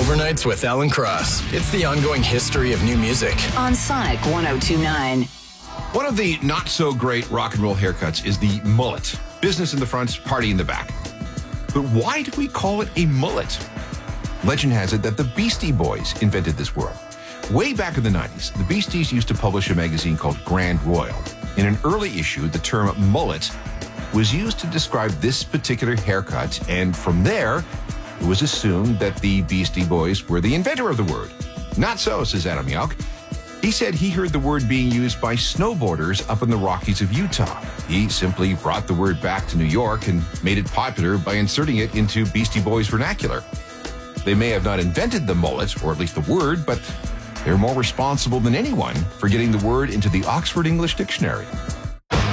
Overnights with Alan Cross. It's the ongoing history of new music. On Sonic 102.9. One of the not-so-great rock and roll haircuts is the mullet. Business in the front, party in the back. But why do we call it a mullet? Legend has it that the Beastie Boys invented this word. Way back in the 90s, the Beasties used to publish a magazine called Grand Royal. In an early issue, the term mullet was used to describe this particular haircut, and from there, it was assumed that the Beastie Boys were the inventor of the word. Not so, says Adam Yauch. He said he heard the word being used by snowboarders up in the Rockies of Utah. He simply brought the word back to New York and made it popular by inserting it into Beastie Boys vernacular. They may have not invented the mullet, or at least the word, but they're more responsible than anyone for getting the word into the Oxford English Dictionary.